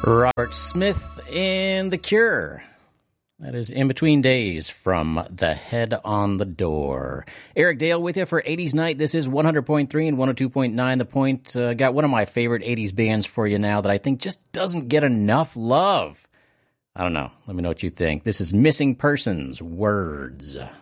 Robert Smith and The Cure. That is In Between Days from The Head on the Door. Eric Dale with you for 80s Night. This is 100.3 and 102.9 The Point. Got one of my favorite 80s bands for you now that I think just doesn't get enough love. I don't know. Let me know what you think. This is Missing Persons, Words.